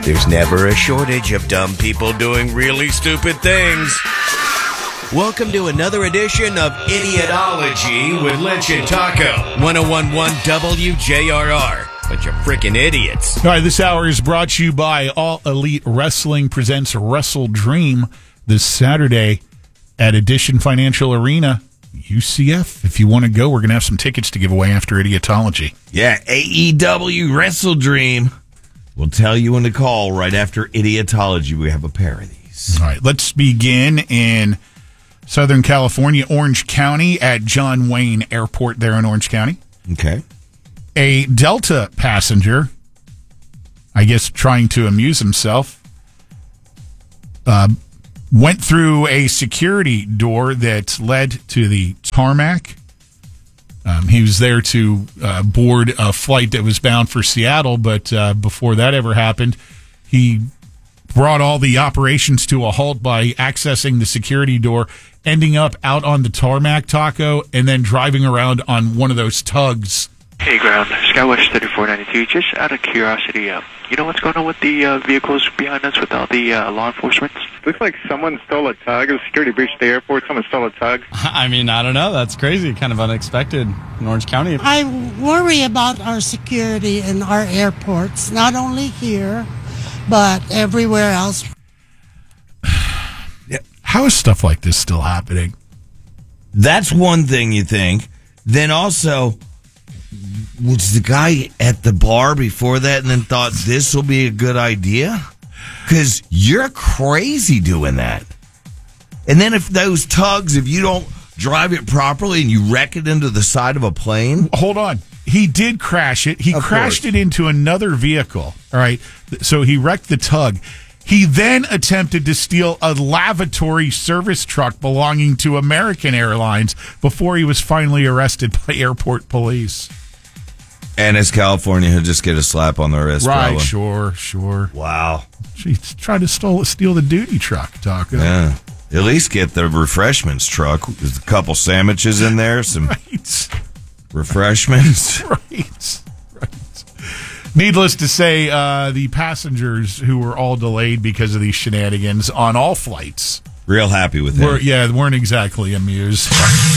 There's never a shortage of dumb people doing really stupid things. Welcome to another edition of Idiotology with Lynch and Taco. 1011 WJRR. Bunch of freaking idiots. All right, this hour is brought to you by All Elite Wrestling presents Wrestle Dream this Saturday at Edition Financial Arena, UCF. If you want to go, we're going to have some tickets to give away after Idiotology. Yeah, AEW Wrestle Dream. We'll tell you when to call right after Idiotology. We have a pair of these. All right, let's begin in Southern California, Orange County, at John Wayne Airport there in Orange County. Okay. A Delta passenger, I guess trying to amuse himself, went through a security door that led to the tarmac. He was there to board a flight that was bound for Seattle, but before that ever happened, he brought all the operations to a halt by accessing the security door, ending up out on the tarmac, Taco, and then driving around on one of those tugs. Hey, ground, Skywest 3492. Just out of curiosity, you know what's going on with the vehicles behind us with all the law enforcement? Looks like someone stole a tug. It was security breach at the airport. Someone stole a tug. I mean, I don't know. That's crazy. Kind of unexpected in Orange County. I worry about our security in our airports, not only here, but everywhere else. How is stuff like this still happening? That's one thing you think. Then also, was the guy at the bar before that and then thought this will be a good idea? Because you're crazy doing that. And then if those tugs, if you don't drive it properly and you wreck it into the side of a plane. Hold on. He did crash it. He crashed it into another vehicle. All right. So he wrecked the tug. He then attempted to steal a lavatory service truck belonging to American Airlines before he was finally arrested by airport police. And as California, he'll just get a slap on the wrist. Right, probably. sure. Wow. She tried to steal the duty truck, Taco. Yeah. At least get the refreshments truck. There's a couple sandwiches in there, some refreshments. Right. Needless to say, the passengers who were all delayed because of these shenanigans on all flights. Real happy with that. Weren't exactly amused.